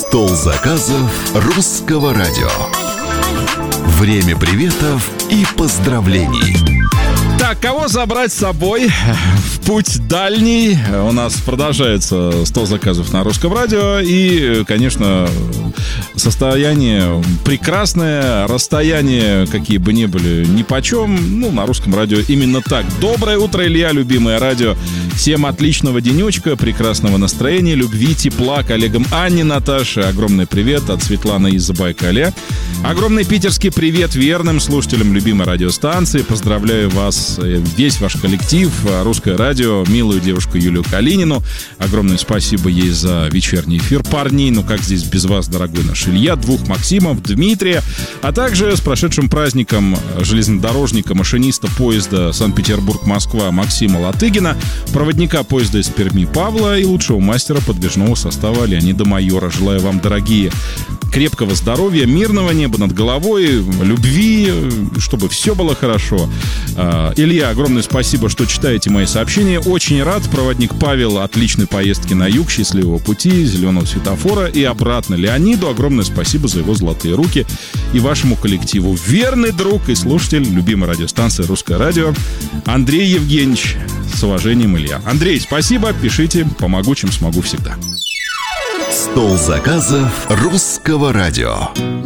Стол заказов Русского радио. Время приветов и поздравлений. Так, кого забрать с собой в путь дальний? У нас продолжается 100 заказов на Русском радио. И, конечно, состояние прекрасное, расстояние, какие бы ни были, нипочем. На Русском радио именно так. Доброе утро, Илья, любимое радио. Всем отличного денечка, прекрасного настроения, любви, тепла коллегам Анне, Наташе. Огромный привет от Светланы из Забайкалья. Огромный питерский привет верным слушателям любимой радиостанции. Поздравляю вас, весь ваш коллектив, Русское радио, милую девушку Юлию Калинину. Огромное спасибо ей за вечерний эфир. Парни, как здесь без вас, дорогой наш Илья, двух Максимов, Дмитрия, а также с прошедшим праздником железнодорожника, машиниста поезда Санкт-Петербург-Москва Максима Латыгина, проводника поезда из Перми Павла и лучшего мастера подвижного состава Леонида Майора. Желаю вам, дорогие, крепкого здоровья, мирного неба над головой, любви, чтобы все было хорошо. Илья, огромное спасибо, что читаете мои сообщения. Очень рад. Проводник Павел, отличной поездки на юг, счастливого пути, зеленого светофора и обратно. Леониду огромное спасибо за его золотые руки и вашему коллективу. Верный друг и слушатель любимой радиостанции Русское радио Андрей Евгеньевич. С уважением, Илья. Андрей, спасибо. Пишите. Помогу, чем смогу всегда. Стол заказов Русского радио.